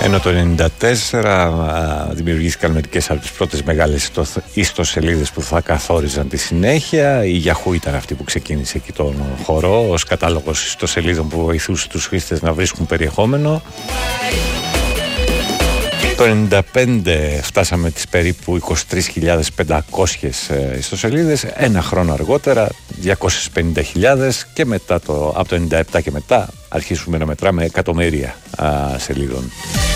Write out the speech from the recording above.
Ενώ το 1994 δημιουργήθηκαν μερικές από τις πρώτες μεγάλες ιστοσελίδες που θα καθόριζαν τη συνέχεια. Η Yahoo ήταν αυτή που ξεκίνησε εκεί τον χώρο ως κατάλογος ιστοσελίδων που βοηθούσε τους χρήστες να βρίσκουν περιεχόμενο. Το 1995 φτάσαμε τις περίπου 23.500 ιστοσελίδες. Ένα χρόνο αργότερα 250.000 και μετά από το 1997 και μετά αρχίσουμε να μετράμε εκατομμύρια σελίδων.